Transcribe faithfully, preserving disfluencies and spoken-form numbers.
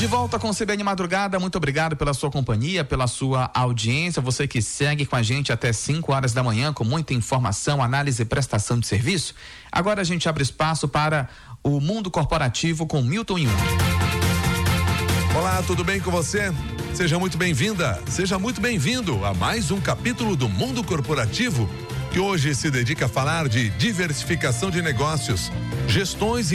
De volta com o C B N Madrugada, muito obrigado pela sua companhia, pela sua audiência, você que segue com a gente até cinco horas da manhã com muita informação, análise e prestação de serviço. Agora a gente abre espaço para o Mundo Corporativo com Milton Yun. Olá, tudo bem com você? Seja muito bem-vinda, seja muito bem-vindo a mais um capítulo do Mundo Corporativo, que hoje se dedica a falar de diversificação de negócios, gestões